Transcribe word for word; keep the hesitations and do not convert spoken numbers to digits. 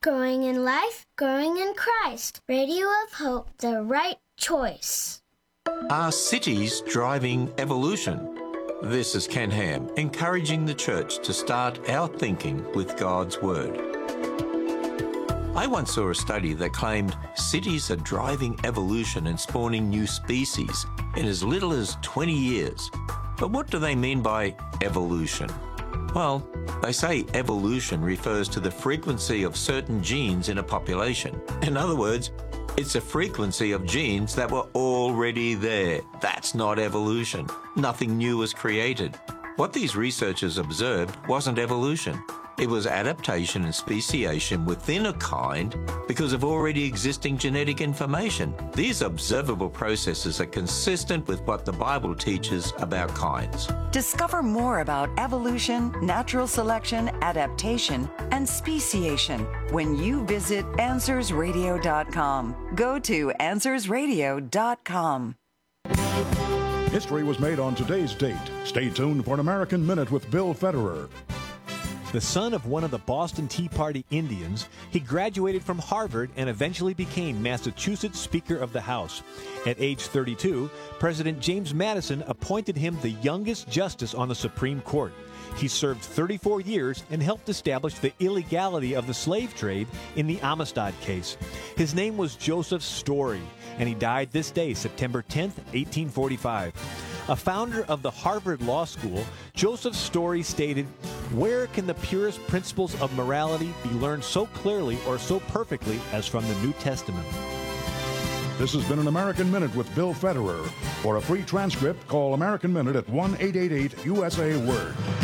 Growing in life, growing in Christ. Radio of Hope, the right choice. Are cities driving evolution? This is Ken Ham, encouraging the church to start our thinking with God's Word. I once saw a study that claimed cities are driving evolution and spawning new species in as little as twenty years. But what do they mean by evolution? Well, they say evolution refers to the frequency of certain genes in a population. In other words, it's a frequency of genes that were already there. That's not evolution. Nothing new was created. What these researchers observed wasn't evolution. It was adaptation and speciation within a kind because of already existing genetic information. These observable processes are consistent with what the Bible teaches about kinds. Discover more about evolution, natural selection, adaptation, and speciation when you visit answers radio dot com. Go to answers radio dot com. History was made on today's date. Stay tuned for an American Minute with Bill Federer. The son of one of the Boston Tea Party Indians, he graduated from Harvard and eventually became Massachusetts Speaker of the House. At age thirty-two, President James Madison appointed him the youngest justice on the Supreme Court. He served thirty-four years and helped establish the illegality of the slave trade in the Amistad case. His name was Joseph Story, and he died this day, September tenth, eighteen forty-five. A founder of the Harvard Law School, Joseph Story stated, "Where can the purest principles of morality be learned so clearly or so perfectly as from the New Testament?" This has been an American Minute with Bill Federer. For a free transcript, call American Minute at one eight eight eight U S A Word.